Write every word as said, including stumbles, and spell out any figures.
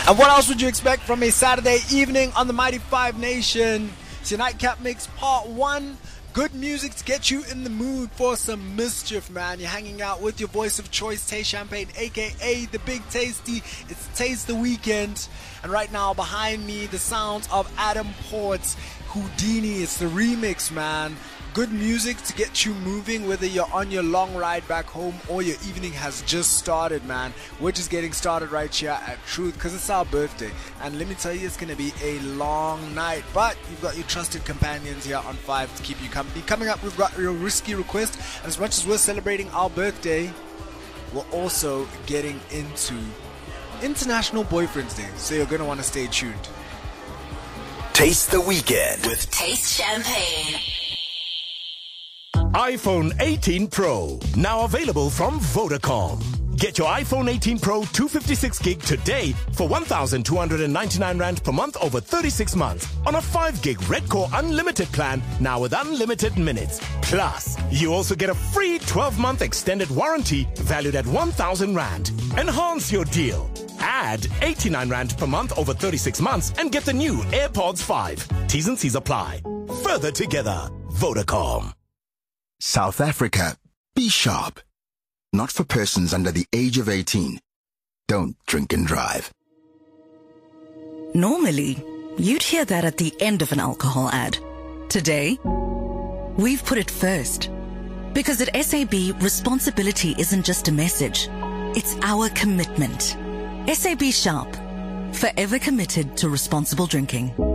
And what else would you expect from a Saturday evening on the Mighty Five Nation? It's your Nightcap Mix Part one. Good music to get you in the mood for some mischief, man. You're hanging out with your voice of choice, Tay Champagne, aka The Big Tasty. It's Taste the Weekend. And right now, behind me, the sounds of Adam Port's Houdini. It's the remix, man. Good music to get you moving, whether you're on your long ride back home or your evening has just started, man. We're just getting started right here at Truth because it's our birthday. And let me tell you, it's going to be a long night. But you've got your trusted companions here on five to keep you company. Coming up, we've got your risky request. And as much as we're celebrating our birthday, we're also getting into International Boyfriend's Day. So you're going to want to stay tuned. Taste the Weekend with Taste Champagne. iPhone eighteen Pro, now available from Vodacom. Get your iPhone eighteen Pro two fifty-six gig today for one thousand two hundred ninety-nine rand per month over thirty-six months on a five gig Red Core Unlimited plan, now with unlimited minutes. Plus, you also get a free twelve month extended warranty valued at one thousand rand. Enhance your deal. Add eighty-nine rand per month over thirty-six months and get the new AirPods five. T's and C's apply. Further together, Vodacom. South Africa, be sharp. Not for persons under the age of eighteen. Don't drink and drive. Normally, you'd hear that at the end of an alcohol ad. Today, we've put it first. Because at S A B, responsibility isn't just a message. It's our commitment. S A B Sharp. Forever committed to responsible drinking.